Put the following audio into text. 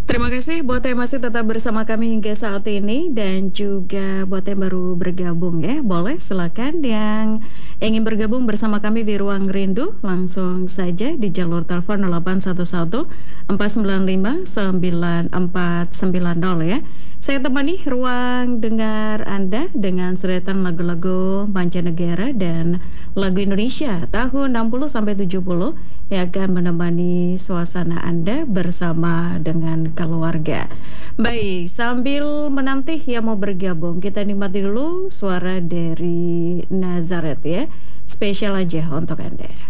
Terima kasih buat yang masih tetap bersama kami hingga saat ini dan juga buat yang baru bergabung ya. Boleh silakan yang ingin bergabung bersama kami di Ruang Rindu langsung saja di jalur telepon 0811 495 9490 ya. Saya temani ruang dengar Anda dengan seretan lagu-lagu mancanegara dan lagu Indonesia tahun 60 sampai 70 yang akan menemani suasana Anda bersama dengan keluarga. Baik, sambil menanti yang mau bergabung, kita nikmati dulu suara dari Nazareth ya. Spesial aja untuk Anda.